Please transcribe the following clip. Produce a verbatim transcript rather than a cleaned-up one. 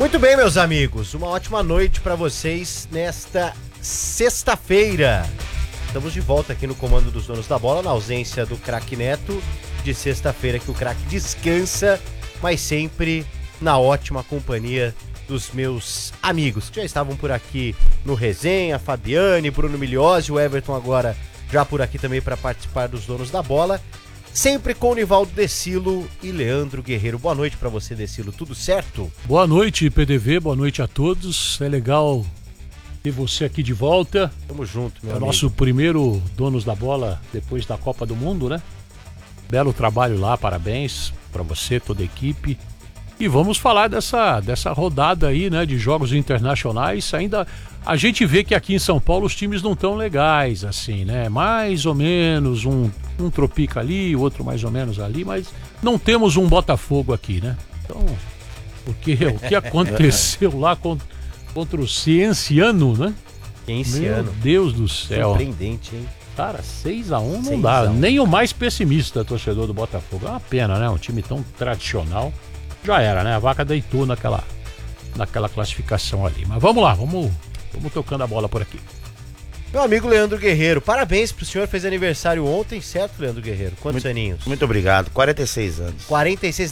Muito bem, meus amigos, uma ótima noite para vocês nesta sexta-feira. Estamos de volta aqui no comando dos donos da bola, na ausência do craque Neto, de sexta-feira que o craque descansa, mas sempre na ótima companhia dos meus amigos, que já estavam por aqui no Resenha, Fabiane, Bruno Migliozzi, o Everton agora já por aqui também para participar dos donos da bola. Sempre com o Nivaldo Decilo e Leandro Guerreiro. Boa noite pra você, Decilo. Tudo certo? Boa noite, P D V. Boa noite a todos. É legal ter você aqui de volta. Tamo junto, meu é amigo. É o nosso primeiro Donos da Bola depois da Copa do Mundo, né? Belo trabalho lá, parabéns pra você, toda a equipe. E vamos falar dessa, dessa rodada aí, né, de jogos internacionais. Ainda a gente vê que aqui em São Paulo os times não tão legais, assim, né? Mais ou menos, um, um tropica ali, outro mais ou menos ali, mas não temos um Botafogo aqui, né? Então, porque o que aconteceu lá contra, contra o Cienciano, né? Cienciano. Meu Deus do céu. Surpreendente, hein? Cara, seis a um não dá. Nem o mais pessimista torcedor do Botafogo. É uma pena, né? Um time tão tradicional. Já era, né? A vaca deitou naquela, naquela classificação ali. Mas vamos lá, vamos, vamos tocando a bola por aqui. Meu amigo Leandro Guerreiro, parabéns pro senhor, fez aniversário ontem, certo, Leandro Guerreiro? Quantos muito, aninhos? Muito obrigado, quarenta e seis anos. quarenta e seis,